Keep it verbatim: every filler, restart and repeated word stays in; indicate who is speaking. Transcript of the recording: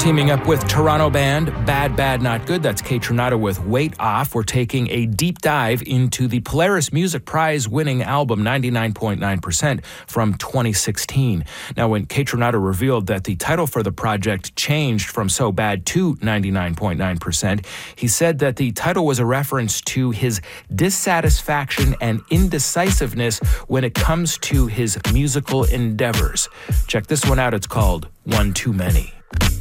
Speaker 1: Teaming up with Toronto band Bad Bad Not Good, that's Kaytranada with Weight Off. We're taking a deep dive into the Polaris Music Prize winning album ninety-nine point nine percent from twenty sixteen. Now, when Kaytranada revealed that the title for the project changed from So Bad to ninety-nine point nine percent, he said that the title was a reference to his dissatisfaction and indecisiveness when it comes to his musical endeavors. Check this one out. It's called One Too Many.